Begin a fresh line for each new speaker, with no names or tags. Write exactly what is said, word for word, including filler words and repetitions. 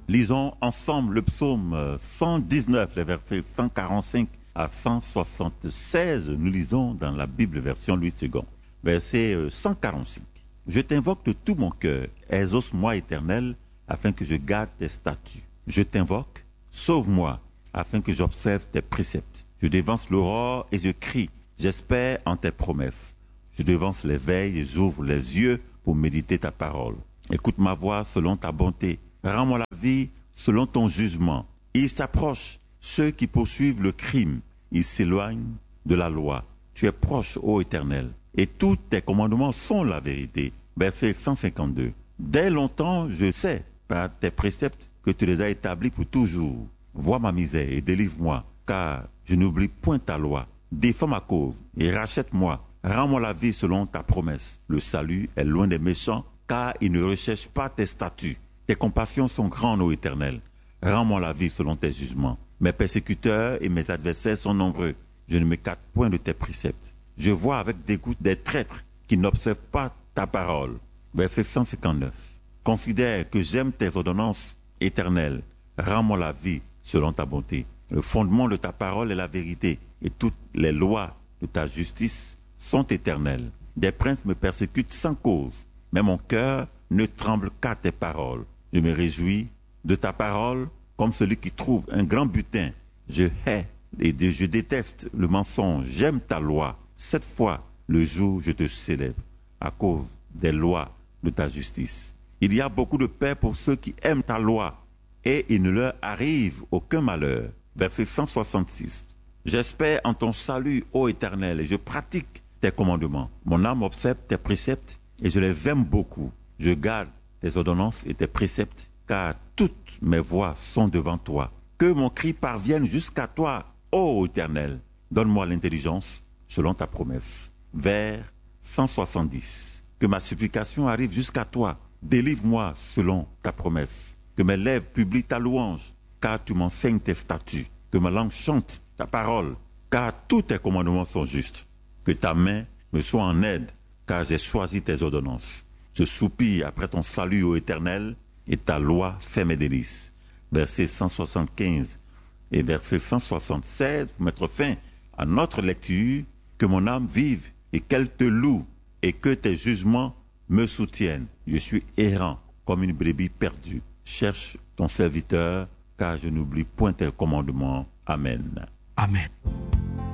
Lisons ensemble le psaume cent dix-neuf, les versets cent quarante-cinq à cent soixante-seize. Nous lisons dans la Bible version Louis second. Verset cent quarante-cinq. Je t'invoque de tout mon cœur, exauce-moi éternel, afin que je garde tes statuts. Je t'invoque, sauve-moi, afin que j'observe tes préceptes. Je dévance l'aurore et je crie, j'espère en tes promesses. Je devance les veilles et j'ouvre les yeux pour méditer ta parole. Écoute ma voix selon ta bonté. Rends-moi la vie selon ton jugement. Ils s'approchent, ceux qui poursuivent le crime. Ils s'éloignent de la loi. Tu es proche, ô Éternel, et tous tes commandements sont la vérité. Verset cent cinquante-deux. Dès longtemps, je sais, par tes préceptes, que tu les as établis pour toujours. Vois ma misère et délivre-moi, car je n'oublie point ta loi. Défends ma cause et rachète-moi. Rends-moi la vie selon ta promesse. Le salut est loin des méchants, car ils ne recherchent pas tes statuts. Tes compassions sont grandes, ô Éternel. Rends-moi la vie selon tes jugements. Mes persécuteurs et mes adversaires sont nombreux. Je ne m'écarte point de tes préceptes. Je vois avec dégoût des traîtres qui n'observent pas ta parole. Verset cent cinquante-neuf. Considère que j'aime tes ordonnances éternelles. Rends-moi la vie selon ta bonté. Le fondement de ta parole est la vérité, et toutes les lois de ta justice sont éternelles. Des princes me persécutent sans cause, mais mon cœur ne tremble qu'à tes paroles. Je me réjouis de ta parole comme celui qui trouve un grand butin. Je hais et je déteste le mensonge. J'aime ta loi. Cette fois, le jour, je te célèbre à cause des lois de ta justice. Il y a beaucoup de paix pour ceux qui aiment ta loi, et il ne leur arrive aucun malheur. Verset cent soixante-six. J'espère en ton salut, ô Éternel, et je pratique tes commandements. Mon âme observe tes préceptes, et je les aime beaucoup. Je garde tes ordonnances et tes préceptes, car toutes mes voies sont devant toi. Que mon cri parvienne jusqu'à toi, ô Éternel. Donne-moi l'intelligence selon ta promesse. Vers cent soixante-dix. Que ma supplication arrive jusqu'à toi. Délivre-moi selon ta promesse. Que mes lèvres publient ta louange, car tu m'enseignes tes statuts. Que ma langue chante ta parole, car tous tes commandements sont justes. Que ta main me soit en aide, car j'ai choisi tes ordonnances. Je soupire après ton salut, ô Éternel, et ta loi fait mes délices. Verset cent soixante-quinze et verset cent soixante-seize, pour mettre fin à notre lecture. Que mon âme vive et qu'elle te loue, et que tes jugements me soutiennent. Je suis errant comme une brebis perdue. Cherche ton serviteur, car je n'oublie point tes commandements. Amen.
Amen.